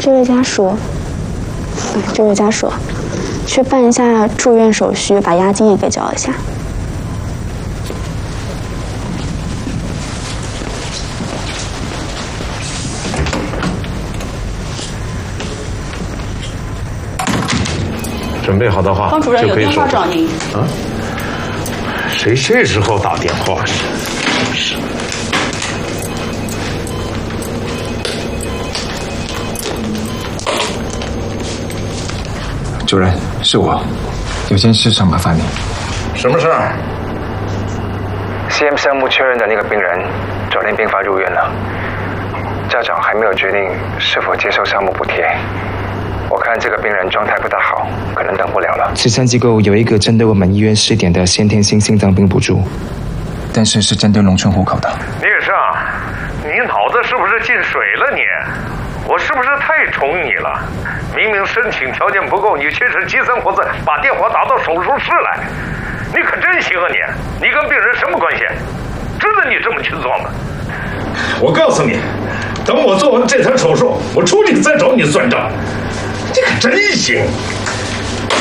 这位家属，去办一下住院手续，把押金也给交一下。 准备好的话， 方主任有电话找您。 啊？谁这时候打电话？是。 主任，是我，有件事想麻烦你。 什么事儿 ？CM 项目确认的那个病人昨天病发入院了，家长还没有决定是否接受项目补贴。我看这个病人状态不大好，可能等不了了。慈善机构有一个针对我们医院试点的先天性心脏病补助，但是是针对农村户口的。 聂胜，你脑子是不是进水了你？我是不是太宠你了？明明申请条件不够，你却是急三活四把电话打到手术室来，你可真行啊你！你跟病人什么关系？值得你这么去做吗？我告诉你，等我做完这台手术，我出去再找你算账。你可真行！